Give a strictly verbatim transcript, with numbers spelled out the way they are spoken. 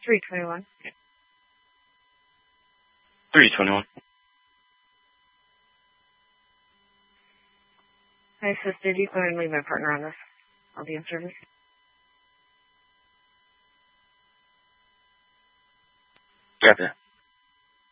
three twenty-one. three twenty-one. Hi, sister. Do you go ahead and leave my partner on this? I'll be in service. Copy.